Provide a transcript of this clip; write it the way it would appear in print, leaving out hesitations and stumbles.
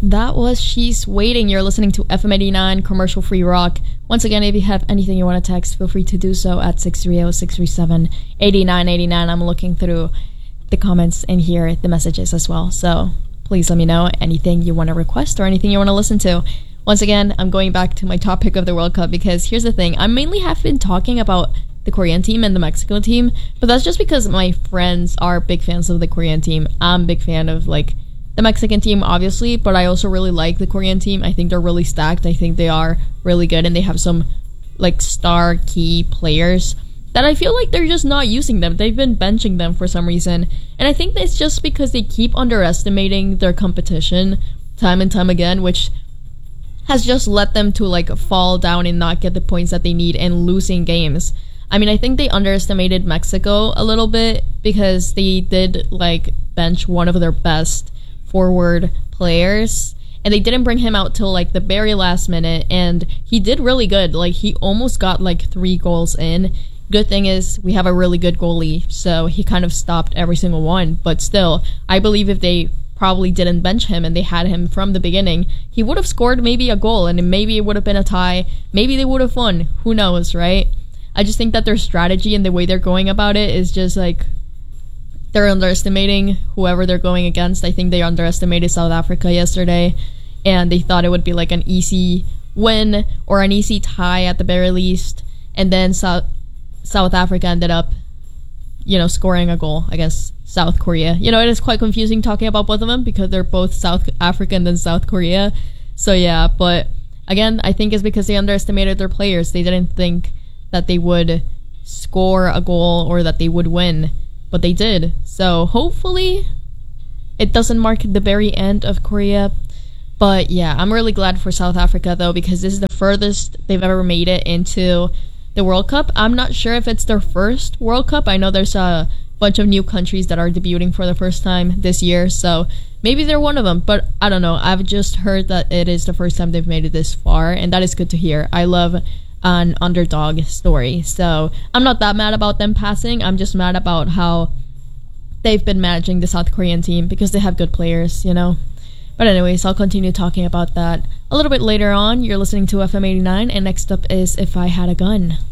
that was She's Waiting. You're listening to FM89 Commercial Free Rock. Once again, if you have anything you want to text, feel free to do so at 630-637-8989. I'm looking through the comments and hear the messages as well. So please let me know anything you want to request or anything you want to listen to. Once again, I'm going back to my topic of the World Cup because here's the thing. I mainly have been talking about the Korean team and the Mexico team, but that's just because my friends are big fans of the Korean team. I'm a big fan of like the Mexican team, obviously, but I also really like the Korean team. I think they're really stacked. I think they are really good, and they have some like star key players that I feel like they're just not using them. They've been benching them for some reason, and I think it's just because they keep underestimating their competition time and time again, which has just led them to like fall down and not get the points that they need and losing games. I mean, I think they underestimated Mexico a little bit because they did like bench one of their best forward players, and they didn't bring him out till like the very last minute, and he did really good. Like, he almost got like 3 goals in. Good thing is we have a really good goalie, so he kind of stopped every single one. But still, I believe if they probably didn't bench him and they had him from the beginning, he would have scored maybe a goal, and maybe it would have been a tie. Maybe they would have won. Who knows, right? I just think that their strategy and the way they're going about it is just like they're underestimating whoever they're going against. I think they underestimated South Africa yesterday, and they thought it would be like an easy win or an easy tie at the very least. And then South Africa ended up, scoring a goal against South Korea. It is quite confusing talking about both of them because they're both South African and South Korea. So yeah, but again, I think it's because they underestimated their players. They didn't think that they would score a goal or that they would win. But they did. So hopefully it doesn't mark the very end of Korea. But yeah, I'm really glad for South Africa though, because this is the furthest they've ever made it into the World Cup. I'm not sure if it's their first World Cup. I know there's a bunch of new countries that are debuting for the first time this year, so maybe they're one of them. But I don't know. I've just heard that it is the first time they've made it this far, and that is good to hear. I love an underdog story, so I'm not that mad about them passing. I'm just mad about how they've been managing the South Korean team because they have good players, But anyways, I'll continue talking about that a little bit later on. You're listening to FM89, and next up is If I Had a Gun.